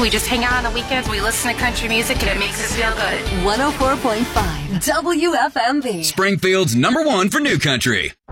We just hang out on the weekends. We listen to country music, and it makes us feel good. 104.5 WFMB. Springfield's #1 for new country.